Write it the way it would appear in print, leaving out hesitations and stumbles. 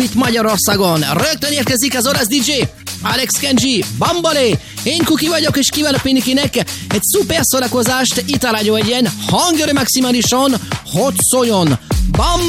itt Magyarországon. Rögtön érkezik az olasz DJ, Alex Kenji, Bambalé. Én Kuki vagyok, és kívánok mindenkinek egy szuper szórakozást itt a Rádió Egyen, hangjöre maximálisan, hogy szóljon. Bam!